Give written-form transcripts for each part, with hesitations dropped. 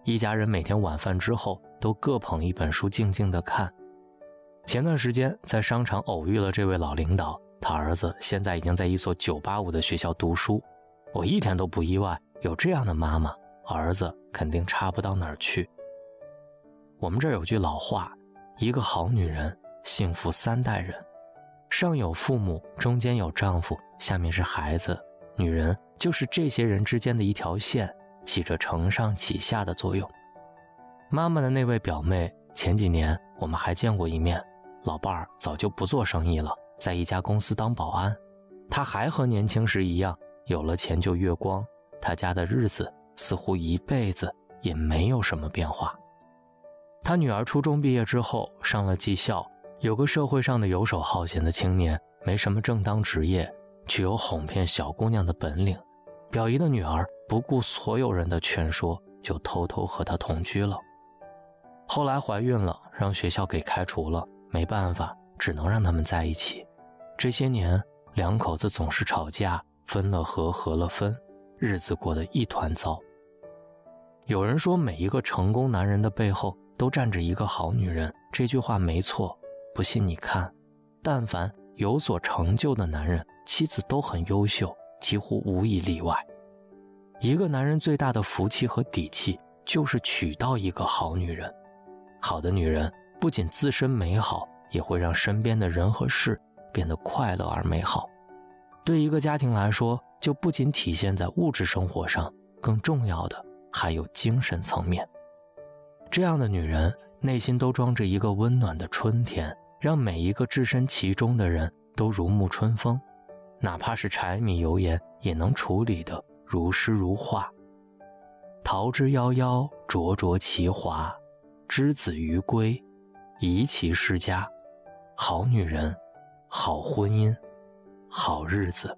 一家人每天晚饭之后都各捧一本书静静地看。前段时间在商场偶遇了这位老领导，他儿子现在已经在一所985的学校读书。我一点都不意外，有这样的妈妈，儿子肯定差不到哪儿去。我们这儿有句老话，一个好女人幸福3代人，上有父母，中间有丈夫，下面是孩子。女人就是这些人之间的一条线，起着承上启下的作用。妈妈的那位表妹，前几年我们还见过一面，老伴儿早就不做生意了，在一家公司当保安。她还和年轻时一样，有了钱就月光，她家的日子似乎一辈子也没有什么变化。她女儿初中毕业之后上了技校，有个社会上的游手好闲的青年，没什么正当职业，却有哄骗小姑娘的本领。表姨的女儿不顾所有人的劝说，就偷偷和他同居了。后来怀孕了，让学校给开除了，没办法，只能让他们在一起。这些年，两口子总是吵架，分了合，合了分，日子过得一团糟。有人说，每一个成功男人的背后都站着一个好女人，这句话没错。不信你看，但凡有所成就的男人，妻子都很优秀，几乎无一例外。一个男人最大的福气和底气，就是娶到一个好女人。好的女人不仅自身美好，也会让身边的人和事变得快乐而美好。对一个家庭来说，就不仅体现在物质生活上，更重要的还有精神层面。这样的女人内心都装着一个温暖的春天，让每一个置身其中的人都如沐春风，哪怕是柴米油盐也能处理得如诗如画。桃之夭夭，灼灼其华，之子于归，宜其室家。好女人，好婚姻，好日子。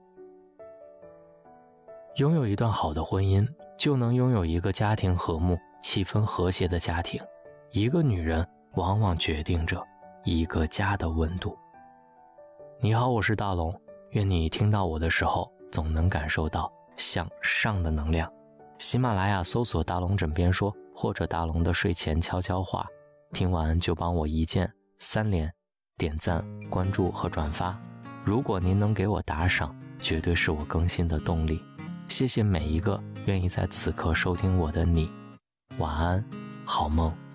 拥有一段好的婚姻，就能拥有一个家庭和睦、气氛和谐的家庭。一个女人往往决定着一个家的温度。你好，我是大龙，愿你听到我的时候，总能感受到向上的能量。喜马拉雅搜索大龙枕边说，或者大龙的睡前悄悄话，听完就帮我一键3连点赞、关注和转发。如果您能给我打赏，绝对是我更新的动力。谢谢每一个愿意在此刻收听我的你，晚安，好梦。